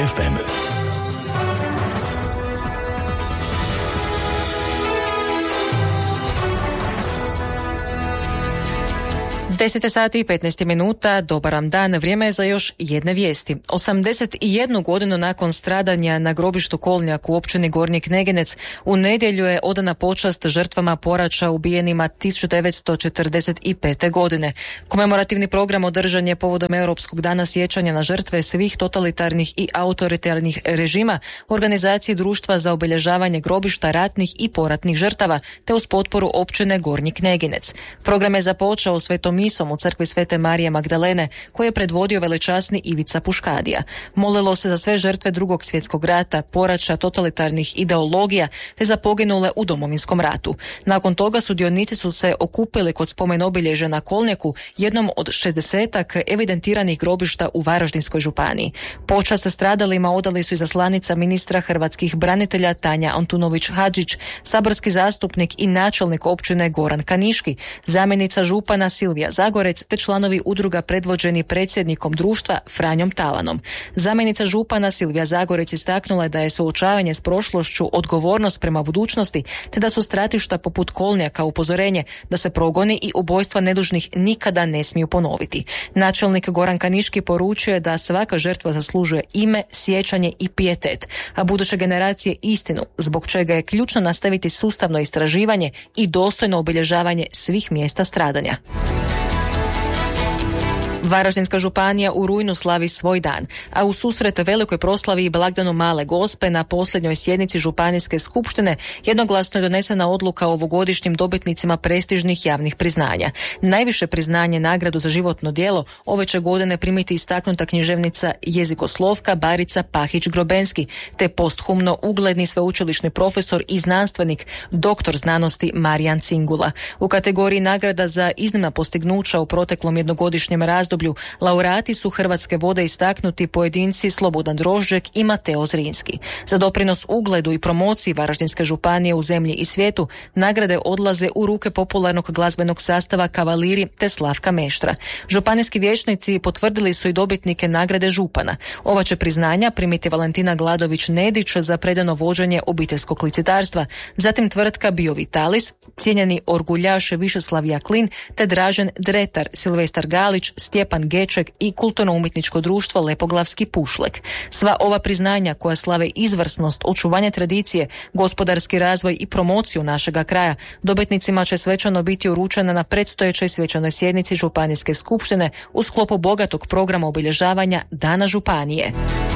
FM. 10 sati i 15 minuta, dobar vam dan, vrijeme je za još jedne vijesti. 81 godinu nakon stradanja na grobištu Kolnjak u općini Gornji Kneginec, u nedjelju je odana počast žrtvama poraća ubijenima 1945. godine. Komemorativni program održan je povodom Europskog dana sjećanja na žrtve svih totalitarnih i autoritarnih režima, organizacije Društva za obilježavanje grobišta ratnih i poratnih žrtava, te uz potporu općine Gornji Kneginec. Program je započeo svetom misom u crkvi Svete Marije Magdalene, koje je predvodio velečasni Ivica Puškadija. Molilo se za sve žrtve Drugog svjetskog rata, poraća totalitarnih ideologija, te za poginule u Domovinskom ratu. Nakon toga sudionici su se okupili kod spomen obilježja na Kolnjaku, jednom od 60-ak evidentiranih grobišta u Varaždinskoj županiji. Počast stradalima odali su izaslanica ministra hrvatskih branitelja Tanja Antunović-Hadžić, saborski zastupnik i načelnik općine Goran Kaniški, zamjenica župana Silvija Zagorec, te članovi udruga predvođeni predsjednikom društva Franjom Talanom. Zamjenica župana Silvija Zagorec istaknula da je suočavanje s prošlošću odgovornost prema budućnosti, te da su stratišta poput Kolnjaka upozorenje da se progoni i ubojstva nedužnih nikada ne smiju ponoviti. Načelnik Goran Kaniški poručuje da svaka žrtva zaslužuje ime, sjećanje i pijetet, a buduće generacije istinu, zbog čega je ključno nastaviti sustavno istraživanje i dostojno obilježavanje svih mjesta stradanja. Varaždinska županija u rujnu slavi svoj dan, a u susret velikoj proslavi i blagdanu Male Gospe na posljednjoj sjednici županijske skupštine jednoglasno je donesena odluka o ovogodišnjim dobitnicima prestižnih javnih priznanja. Najviše priznanje, nagradu za životno djelo, ove će godine primiti istaknuta književnica jezikoslovka Barica Pahić-Grobenski, te posthumno ugledni sveučilišni profesor i znanstvenik, doktor znanosti Marijan Cingula. U kategoriji nagrada za iznimna postignuća u proteklom jednogodišnjem razdoblju laureati su Hrvatske vode istaknuti pojedinci Slobodan Drožđek i Mateo Zrinski. Za doprinos ugledu i promociji Varaždinske županije u zemlji i svijetu nagrade odlaze u ruke popularnog glazbenog sastava Kavaliri te Slavka Meštra. Županijski vijećnici potvrdili su i dobitnike nagrade župana. Ova će priznanja primiti Valentina Gladović-Nedić za predano vođenje obiteljskog licitarstva, zatim tvrtka Biovitalis, cijenjeni orguljaš Višeslav Jaklin te Dražen Dretar, Silvestar Galić, Stjepan Geček i kulturno-umjetničko društvo Lepoglavski pušlek. Sva ova priznanja koja slave izvrsnost, očuvanje tradicije, gospodarski razvoj i promociju našega kraja, dobitnicima će svečano biti uručena na predstojećoj svečanoj sjednici Županijske skupštine u sklopu bogatog programa obilježavanja Dana županije.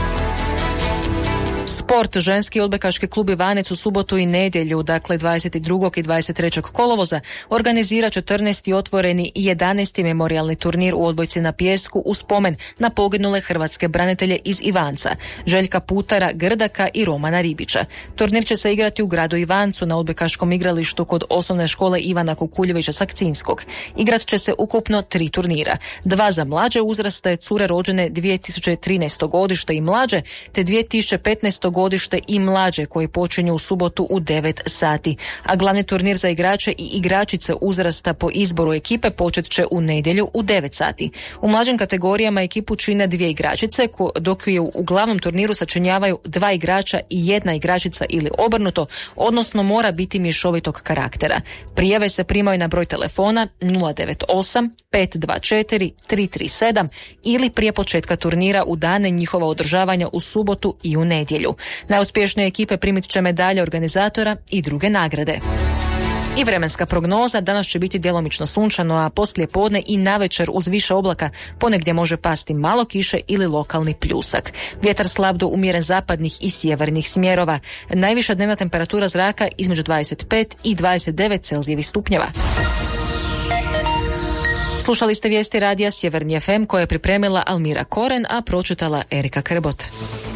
Sport, ženski odbojkaški klub Ivanec u subotu i nedjelju, dakle 22. i 23. kolovoza, organizira 14. otvoreni i 11. memorijalni turnir u odbojci na pijesku u spomen na poginule hrvatske branitelje iz Ivanca, Željka Putara, Grdaka i Romana Ribića. Turnir će se igrati u gradu Ivancu na odbojkaškom igralištu kod osnovne škole Ivana Kukuljevića Sakcinskog. Igrat će se ukupno 3 turnira. 2 za mlađe uzraste, cure rođene 2013. godište i mlađe, te 2015. godište i mlađe koji počinju u subotu u 9 sati. A glavni turnir za igrače i igračice uzrasta po izboru ekipe počet će u nedjelju u 9 sati. U mlađim kategorijama ekipu čine 2 igračice, dok je u glavnom turniru sačinjavaju 2 igrača i 1 igračica ili obrnuto, odnosno mora biti mješovitog karaktera. Prijave se primaju na broj telefona 098 524 337 ili prije početka turnira u dane njihova održavanja u subotu i u nedjelju. Najuspješnije ekipe primit će medalje organizatora i druge nagrade. I vremenska prognoza, danas će biti djelomično sunčano, a poslije podne i navečer uz više oblaka ponegdje može pasti malo kiše ili lokalni pljusak. Vjetar slab do umjeren zapadnih i sjevernih smjerova. Najviša dnevna temperatura zraka između 25 i 29 Celzijevih stupnjeva. Slušali ste vijesti radija Sjeverni FM koje je pripremila Almira Koren, a pročitala Erika Krbot.